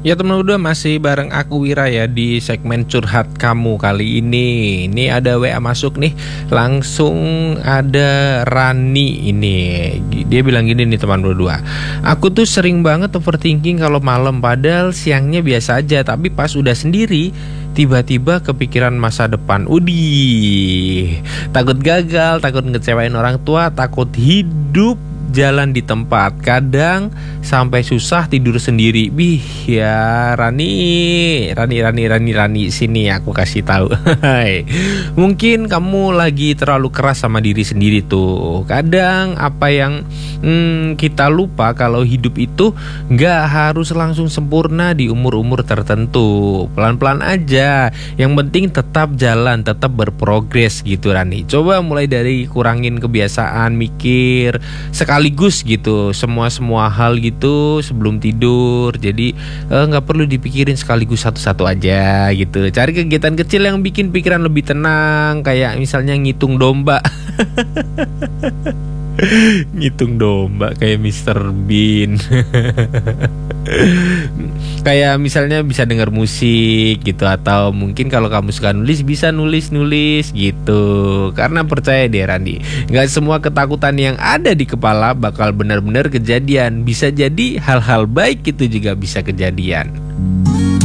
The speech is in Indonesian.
Ya teman udah masih bareng aku Wira ya di segmen curhat kamu kali ini. Ini ada WA masuk nih, langsung ada Rani ini. Dia bilang gini nih teman berdua. Aku tuh sering banget overthinking kalau malam, padahal siangnya biasa aja, tapi pas udah sendiri tiba-tiba kepikiran masa depan. Udih, takut gagal, takut ngecewain orang tua, takut hidup jalan di tempat, kadang sampai susah tidur sendiri. Bih ya Rani sini aku kasih tahu. Hai. Mungkin kamu lagi terlalu keras sama diri sendiri tuh. Kadang apa yang kita lupa kalau hidup itu nggak harus langsung sempurna di umur-umur tertentu. Pelan-pelan aja. Yang penting tetap jalan, tetap berprogres gitu Rani. Coba mulai dari kurangin kebiasaan mikir sekaligus gitu, semua hal gitu sebelum tidur. Jadi nggak perlu dipikirin sekaligus satu-satu aja gitu. Cari kegiatan kecil yang bikin pikiran lebih tenang, kayak misalnya ngitung domba. Ngitung domba kayak Mr. Bean. Kayak misalnya bisa dengar musik gitu, atau mungkin kalau kamu suka nulis bisa nulis gitu. Karena percaya deh Randi, gak semua ketakutan yang ada di kepala bakal benar-benar kejadian. Bisa jadi hal-hal baik itu juga bisa kejadian.